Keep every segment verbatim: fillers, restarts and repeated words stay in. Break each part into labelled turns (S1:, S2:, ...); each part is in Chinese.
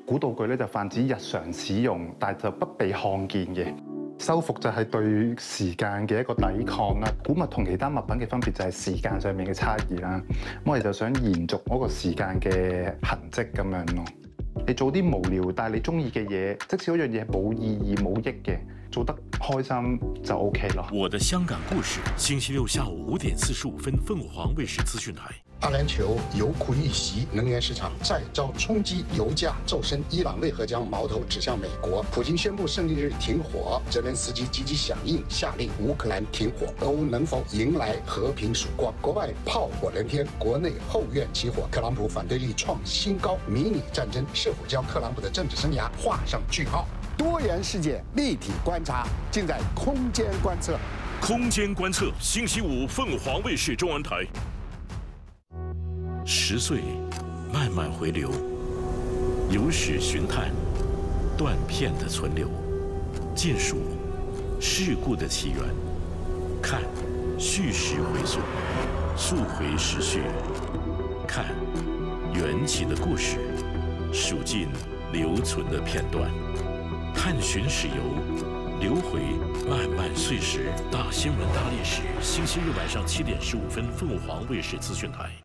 S1: 古道具咧就泛指日常使用，但係就不被看見嘅。修復就係對時間嘅一個抵抗啦。古物同其他物品嘅分別就係時間上面嘅差異啦。咁我哋就想延續嗰個時間嘅痕跡咁樣咯。你做啲無聊但係你中意嘅嘢，即使嗰樣嘢係冇意義冇益嘅，做得開心就 OK 咯。
S2: 我的香港故事，星期六下午五點四十五分，鳳凰衛視資訊台。
S3: 阿聯酋油庫遇襲，能源市場再遭衝擊，油價驟升。伊朗為何將矛頭指向美國？普京宣布勝利日停火，澤連斯基積極響應，下令烏克蘭停火。俄烏能否迎來和平曙光？國外炮火連天，國內後院起火，特朗普反對力創新高。迷你戰爭是否將特朗普的政治生涯畫上句號？多元世界立體觀察，盡在空間觀測。
S2: 空間觀測，星期五鳳凰衛視中文台。十歲，慢慢回流，有史尋探，斷片的存留，見數事故的起源，看敘事回溯，溯回時序，看緣起的故事，數盡留存的片段，探尋史遊，流回漫漫歲時。大新聞大歷史，星期日晚上七點十五分，鳳凰衛視資訊台。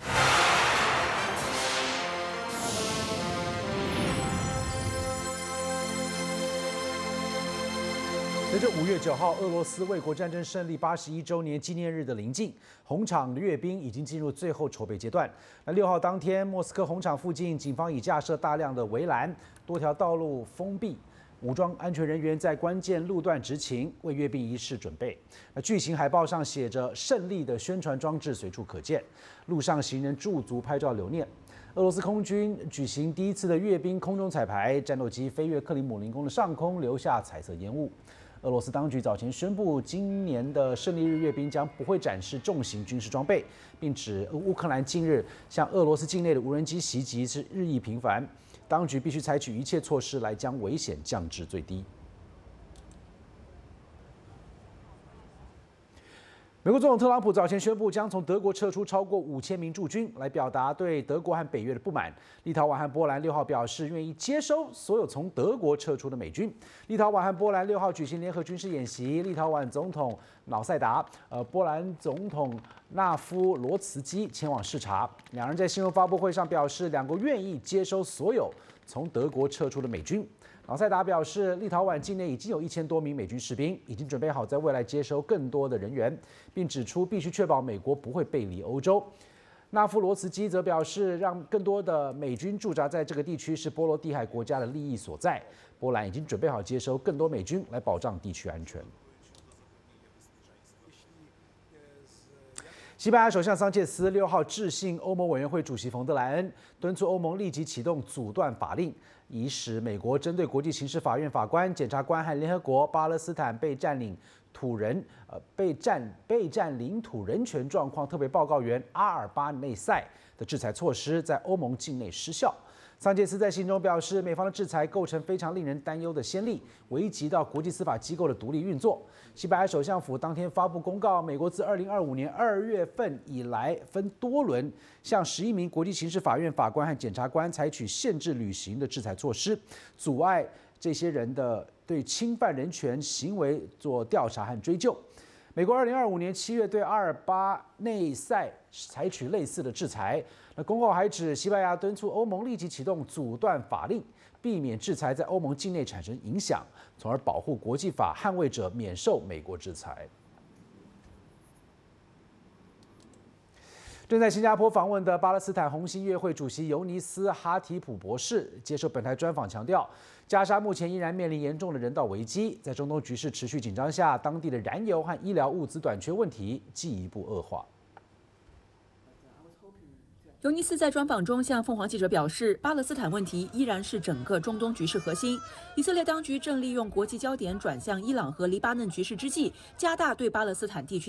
S4: 随着五月九号俄罗斯卫国战争胜利八十一周年纪念日的临近，红场阅兵已经进入最后筹备阶段。那六号当天，莫斯科红场附近，警方已架设大量的围栏，多条道路封闭，武装安全人员在关键路段执勤，为阅兵仪式准备。那巨型海报上写着“胜利”的宣传装置随处可见，路上行人驻足拍照留念。俄罗斯空军举行第一次的阅兵空中彩排，战斗机飞越克里姆林宫的上空，留下彩色烟雾。俄罗斯当局早前宣布，今年的胜利日阅兵将不会展示重型军事装备，并指乌克兰近日向俄罗斯境内的无人机袭击是日益频繁，当局必须采取一切措施来将危险降至最低。美国总统特朗普早前宣布，将从德国撤出超过五千名驻军，来表达对德国和北约的不满。立陶宛和波兰六号表示愿意接收所有从德国撤出的美军。立陶宛和波兰六号举行联合军事演习，立陶宛总统瑙塞达、呃，波兰总统纳夫罗茨基前往视察。两人在新闻发布会上表示，两国愿意接收所有从德国撤出的美军。瑙塞达表示，立陶宛境内已经有一千多名美军士兵，已经准备好在未来接收更多的人员，并指出必须确保美国不会背离欧洲。纳夫罗茨基则表示，让更多的美军驻扎在这个地区是波罗的海国家的利益所在。波兰已经准备好接收更多美军来保障地区安全。西班牙首相桑切斯六号致信欧盟委员会主席冯德莱恩，敦促欧盟立即启动阻断法令，以使美国针对国际刑事法院法官、检察官和联合国巴勒斯坦被占领土人呃被占被占领土人权状况特别报告员阿尔巴内塞的制裁措施在欧盟境内失效。桑切斯在信中表示，美方的制裁构成非常令人担忧的先例，危及到国际司法机构的独立运作。西班牙首相府当天发布公告，美国自二零二五年二月份以来，分多轮向十一名国际刑事法院法官和检察官采取限制履行的制裁措施，阻碍这些人的对侵犯人权行为做调查和追究。美国二零二五年七月对阿尔巴内塞采取类似的制裁。那公告还指，西班牙敦促欧盟立即启动阻断法令，避免制裁在欧盟境内产生影响，从而保护国际法捍卫者免受美国制裁。正在新加坡访问的巴勒斯坦红新月会主席尤尼斯·哈提普博士接受本台专访强调，加沙目前依然面临严重的人道危机，在中东局势持续紧张下，当地的燃油和医疗物资短缺问题进一步恶化。
S5: 尤尼斯在专访中向凤凰记者表示，巴勒斯坦问题依然是整个中东局势核心。以色列当局正利用国际焦点转向伊朗和黎巴嫩局势之际，加大对巴勒斯坦地区的